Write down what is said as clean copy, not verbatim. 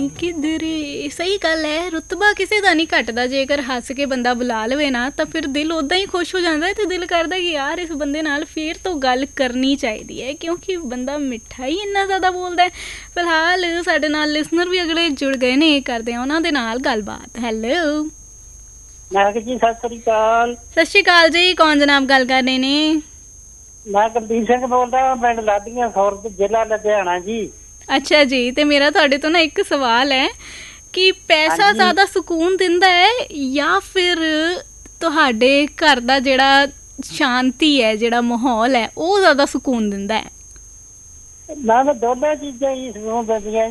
ਕਿਧਰੇ। ਸਹੀ ਗੱਲ ਹੈ, ਰੁਤਬਾ ਕਿਸੇ ਦਾ ਨਹੀਂ ਘਟਦਾ। ਜੇਕਰ ਹੱਸ ਕੇ ਬੰਦਾ ਬੁਲਾ ਲਵੇ ਨਾ ਤਾਂ ਫਿਰ ਦਿਲ ਉੱਦਾਂ ਹੀ ਖੁਸ਼ ਹੋ ਜਾਂਦਾ ਹੈ ਤੇ ਦਿਲ ਕਰਦਾ ਕਿ ਯਾਰ ਇਸ ਬੰਦੇ ਨਾਲ ਫਿਰ ਤੋਂ ਗੱਲ ਕਰਨੀ ਚਾਹੀਦੀ ਹੈ, ਕਿਉਂਕਿ ਬੰਦਾ ਮਿੱਠਾ ਹੀ ਇੰਨਾ ਜ਼ਿਆਦਾ ਬੋਲਦਾ ਹੈ। ਫਿਲਹਾਲ ਸਾਡੇ ਨਾਲ ਲਿਸਨਰ ਵੀ ਅਗਲੇ ਜੁੜ ਗਏ ਨੇ, ਕਰਦੇ ਆ ਉਹਨਾਂ ਦੇ ਨਾਲ ਗੱਲਬਾਤ। ਹੈਲੋ ਜੀ, ਸਤਿ ਸ੍ਰੀ ਅਕਾਲ। ਸਤਿ ਸ਼੍ਰੀ ਅਕਾਲ ਜੀ, ਕੌਣ ਜਨਾਬ ਗੱਲ ਕਰ ਰਹੇ ਨੇ? ਮੈਂ ਕੁਲਦੀਪ ਸਿੰਘ ਬੋਲਦਾ, ਪਿੰਡ ਲਾਡੀਆਂ ਖੁਰਦ, ਜ਼ਿਲ੍ਹਾ ਲੁਧਿਆਣਾ ਜੀ। ਅੱਛਾ ਜੀ, ਤੇ ਮੇਰਾ ਤੁਹਾਡੇ ਤੋਂ ਨਾ ਇੱਕ ਸਵਾਲ ਹੈ ਕਿ ਪੈਸਾ ਹਾਂਜੀ। ਜ਼ਿਆਦਾ ਸਕੂਨ ਦਿੰਦਾ ਹੈ ਜਾਂ ਫਿਰ ਤੁਹਾਡੇ ਘਰ ਦਾ ਜਿਹੜਾ ਸ਼ਾਂਤੀ ਹੈ, ਜਿਹੜਾ ਮਾਹੌਲ ਹੈ, ਉਹ ਜ਼ਿਆਦਾ ਸਕੂਨ ਦਿੰਦਾ ਹੈ? ਮੈਂ ਦੋਨਾਂ ਚੀਜ਼ਾਂ ਹੀ ਸਕੂਨ ਦਿੰਦੀਆਂ